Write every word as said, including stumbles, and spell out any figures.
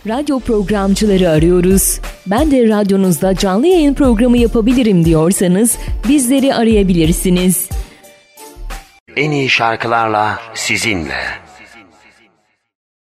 Radyo programcıları arıyoruz. Ben de radyonuzda canlı yayın programı yapabilirim diyorsanız bizleri arayabilirsiniz. En iyi şarkılarla sizinle.